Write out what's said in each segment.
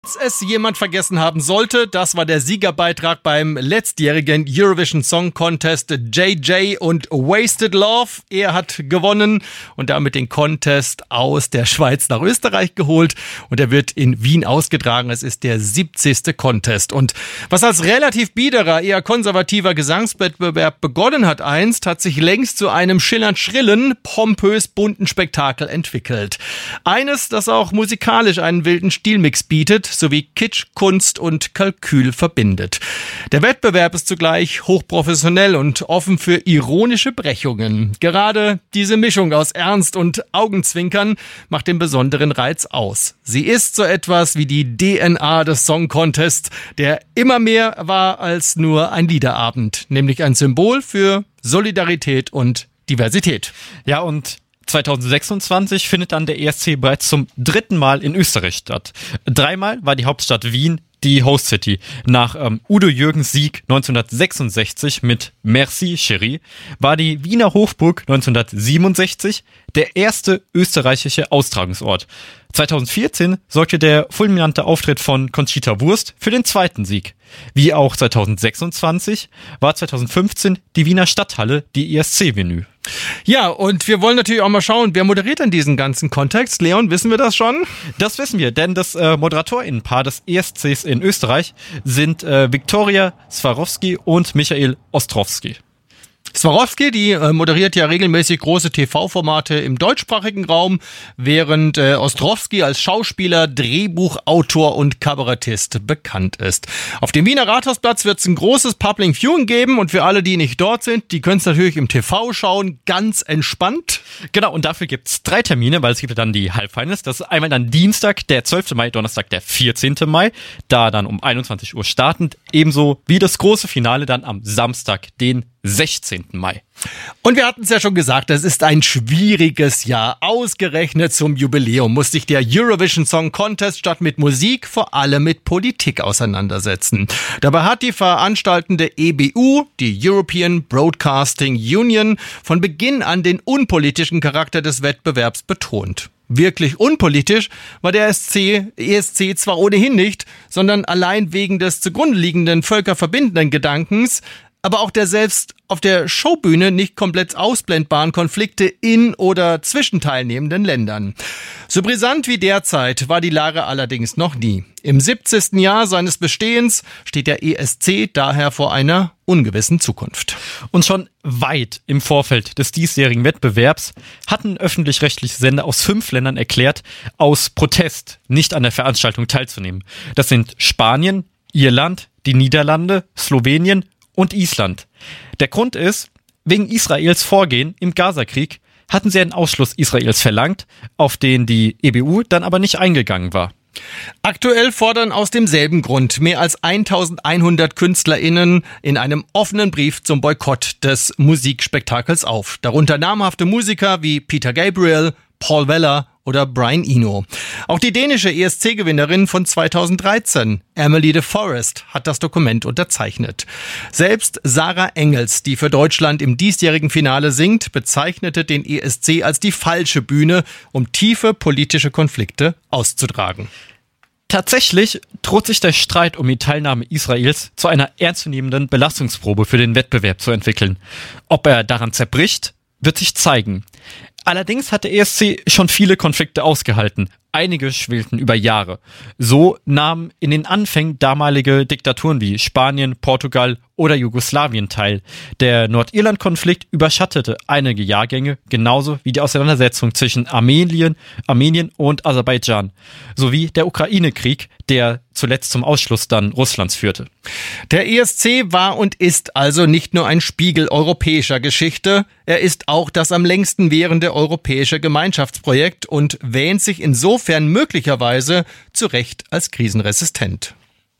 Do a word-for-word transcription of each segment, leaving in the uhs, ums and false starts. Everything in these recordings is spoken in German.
Es jemand vergessen haben sollte, das war der Siegerbeitrag beim letztjährigen Eurovision Song Contest J J und Wasted Love. Er hat gewonnen und damit den Contest aus der Schweiz nach Österreich geholt und er wird in Wien ausgetragen. Es ist der siebzigste Contest. Und was als relativ biederer, eher konservativer Gesangswettbewerb begonnen hat einst, hat sich längst zu einem schillernd schrillen, pompös bunten Spektakel entwickelt. Eines, das auch musikalisch einen wilden Stilmix bietet, sowie Kitsch, Kunst und Kalkül verbindet. Der Wettbewerb ist zugleich hochprofessionell und offen für ironische Brechungen. Gerade diese Mischung aus Ernst und Augenzwinkern macht den besonderen Reiz aus. Sie ist so etwas wie die D N A des Song Contests, der immer mehr war als nur ein Liederabend, nämlich ein Symbol für Solidarität und Diversität. Ja, und zwanzig sechsundzwanzig findet dann der E S C bereits zum dritten Mal in Österreich statt. Dreimal war die Hauptstadt Wien die Host City. Nach ähm, Udo Jürgens Sieg neunzehnhundertsechsundsechzig mit Merci Chérie war die Wiener Hofburg neunzehnhundertsiebenundsechzig der erste österreichische Austragungsort. zweitausendvierzehn sorgte der fulminante Auftritt von Conchita Wurst für den zweiten Sieg. Wie auch zweitausendsechsundzwanzig war zweitausendfünfzehn die Wiener Stadthalle die E S C-Venue. Ja, und wir wollen natürlich auch mal schauen, wer moderiert denn diesen ganzen Kontext? Leon, wissen wir das schon? Das wissen wir, denn das äh, ModeratorInnenpaar des E S Cs in Österreich sind äh, Viktoria Swarovski und Michael Ostrowski. Swarovski, die äh, moderiert ja regelmäßig große T V-Formate im deutschsprachigen Raum, während äh, Ostrowski als Schauspieler, Drehbuchautor und Kabarettist bekannt ist. Auf dem Wiener Rathausplatz wird es ein großes Public Viewing geben und für alle, die nicht dort sind, die können es natürlich im T V schauen, ganz entspannt. Genau, und dafür gibt's drei Termine, weil es gibt ja dann die Halbfinals. Das ist einmal dann Dienstag, der zwölfte Mai, Donnerstag, der vierzehnte Mai, da dann um einundzwanzig Uhr startend, ebenso wie das große Finale dann am Samstag, den sechzehnten Mai. Und wir hatten es ja schon gesagt, es ist ein schwieriges Jahr. Ausgerechnet zum Jubiläum muss sich der Eurovision Song Contest statt mit Musik vor allem mit Politik auseinandersetzen. Dabei hat die veranstaltende E B U, die European Broadcasting Union, von Beginn an den unpolitischen Charakter des Wettbewerbs betont. Wirklich unpolitisch war der E S C zwar ohnehin nicht, sondern allein wegen des zugrunde liegenden völkerverbindenden Gedankens, aber auch der selbst auf der Showbühne nicht komplett ausblendbaren Konflikte in oder zwischen teilnehmenden Ländern. So brisant wie derzeit war die Lage allerdings noch nie. Im siebzigsten Jahr seines Bestehens steht der E S C daher vor einer ungewissen Zukunft. Und schon weit im Vorfeld des diesjährigen Wettbewerbs hatten öffentlich-rechtliche Sender aus fünf Ländern erklärt, aus Protest nicht an der Veranstaltung teilzunehmen. Das sind Spanien, Irland, die Niederlande, Slowenien und Island. Der Grund ist, wegen Israels Vorgehen im Gazakrieg hatten sie einen Ausschluss Israels verlangt, auf den die E B U dann aber nicht eingegangen war. Aktuell fordern aus demselben Grund mehr als eintausendeinhundert KünstlerInnen in einem offenen Brief zum Boykott des Musikspektakels auf. Darunter namhafte Musiker wie Peter Gabriel, Paul Weller oder Brian Eno. Auch die dänische E S C-Gewinnerin von zweitausenddreizehn, Emily de Forest, hat das Dokument unterzeichnet. Selbst Sarah Engels, die für Deutschland im diesjährigen Finale singt, bezeichnete den E S C als die falsche Bühne, um tiefe politische Konflikte auszutragen. Tatsächlich droht sich der Streit um die Teilnahme Israels zu einer ernstzunehmenden Belastungsprobe für den Wettbewerb zu entwickeln. Ob er daran zerbricht, wird sich zeigen. Allerdings hat der E S C schon viele Konflikte ausgehalten. Einige schwelten über Jahre. So nahmen in den Anfängen damalige Diktaturen wie Spanien, Portugal oder Jugoslawien teil. Der Nordirland-Konflikt überschattete einige Jahrgänge, genauso wie die Auseinandersetzung zwischen Armenien, Armenien und Aserbaidschan, sowie der Ukraine-Krieg, der zuletzt zum Ausschluss dann Russlands führte. Der E S C war und ist also nicht nur ein Spiegel europäischer Geschichte, er ist auch das am längsten währende europäische Gemeinschaftsprojekt und wähnt sich insofern möglicherweise zu Recht als krisenresistent.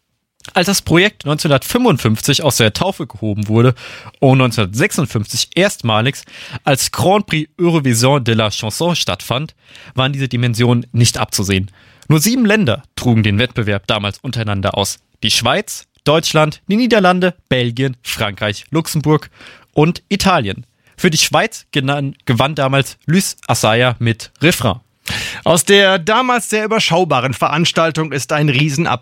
Als das Projekt neunzehnhundertfünfundfünfzig aus der Taufe gehoben wurde und neunzehnhundertsechsundfünfzig erstmalig als Grand Prix Eurovision de la Chanson stattfand, waren diese Dimensionen nicht abzusehen. Nur sieben Länder trugen den Wettbewerb damals untereinander aus. Die Schweiz, Deutschland, die Niederlande, Belgien, Frankreich, Luxemburg und Italien. Für die Schweiz gewann damals Luis Assaya mit Refrain. Aus der damals sehr überschaubaren Veranstaltung ist ein Riesenab